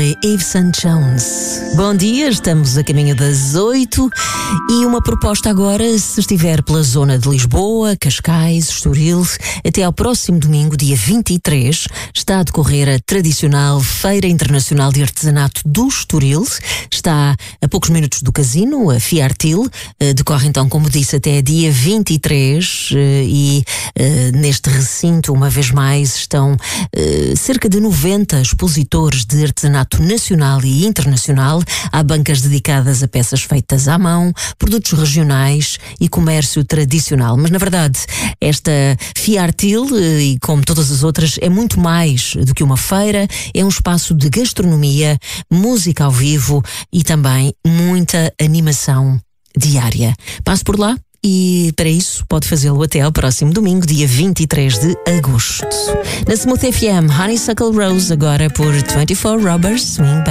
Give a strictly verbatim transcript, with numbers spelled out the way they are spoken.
Ele é Yves Saint Jones. Bom dia, estamos a caminho das oito e uma proposta agora, se estiver pela zona de Lisboa, Cascais, Estoril, até ao próximo domingo, dia vinte e três, está a decorrer a tradicional Feira Internacional de Artesanato do Estoril. Está a poucos minutos do casino, a Fiartil. Decorre então, como disse, até dia vinte e três e neste recinto, uma vez mais, estão cerca de noventa expositores de artesanato nacional e internacional. Há bancas dedicadas a peças feitas à mão, produtos regionais e comércio tradicional. Mas, na verdade, esta Fiartil, e como todas as outras, é muito mais do que uma feira. É um espaço de gastronomia, música ao vivo e também muita animação diária. Passe por lá. E para isso pode fazê-lo até ao próximo domingo, dia vinte e três de agosto. Na Smooth F M, Honeysuckle Rose, agora por vinte e quatro Robbers Swing Band.